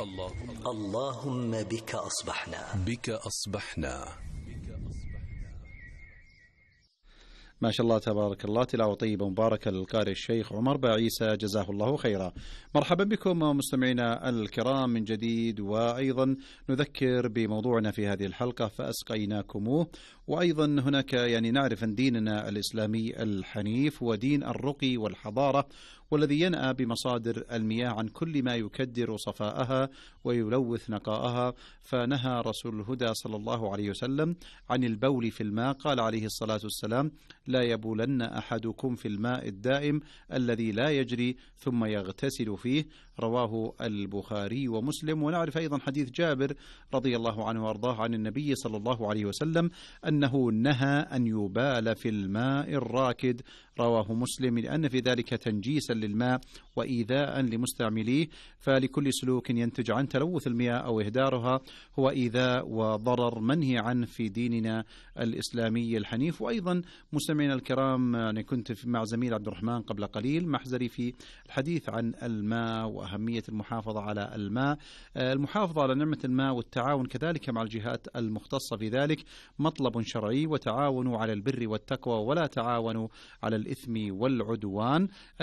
اللهم بك أصبحنا. ما شاء الله تبارك الله، تلاوة طيبة مباركة للقارئ الشيخ عمر بعيسى جزاه الله خيرا. مرحبا بكم مستمعينا الكرام من جديد، وأيضا نذكر بموضوعنا في هذه الحلقة فأسقيناكموه. وأيضا هناك نعرف أن ديننا الإسلامي الحنيف هو دين الرقي والحضارة، والذي ينأى بمصادر المياه عن كل ما يكدر صفاءها ويلوث نقاءها. فنهى رسول الهدى صلى الله عليه وسلم عن البول في الماء، قال عليه الصلاة والسلام: لا يبولن أحدكم في الماء الدائم الذي لا يجري ثم يغتسل فيه، رواه البخاري ومسلم. ونعرف أيضا حديث جابر رضي الله عنه وأرضاه عن النبي صلى الله عليه وسلم أنه نهى أن يبال في الماء الراكد، رواه مسلم، لأن في ذلك تنجيسا للماء وإيذاء لمستعمليه. فلكل سلوك ينتج عن تلوث المياه أو إهدارها هو إيذاء وضرر منهي عنه في ديننا الإسلامي الحنيف. وأيضا مستمعينا الكرام، أنا كنت مع زميل عبد الرحمن قبل قليل محزري في الحديث عن الماء وأهمية المحافظة على الماء. المحافظة على نعمة الماء والتعاون كذلك مع الجهات المختصة في ذلك مطلب شرعي، وتعاونوا على البر والتقوى ولا تعاونوا على الإثم والعدوان.